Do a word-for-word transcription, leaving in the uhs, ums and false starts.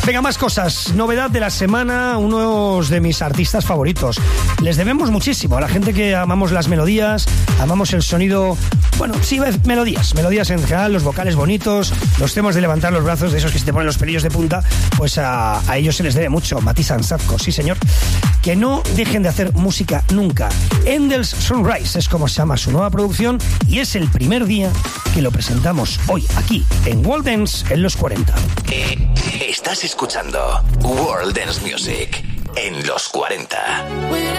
Venga, más cosas. Novedad de la semana, unos de mis artistas favoritos. Les debemos muchísimo a la gente que amamos las melodías, amamos el sonido, bueno, sí, melodías, melodías en general, los vocales bonitos, los temas de levantar los brazos, de esos que se te ponen los pelillos de punta, pues a, a ellos se les debe mucho. Matiz Ansatko, sí señor. Que no dejen de hacer música nunca. Endel's Sunrise es como se llama su nueva producción y es el primer día que lo presentamos hoy aquí en World Dance en los cuarenta. Estás escuchando World Dance Music en los cuarenta.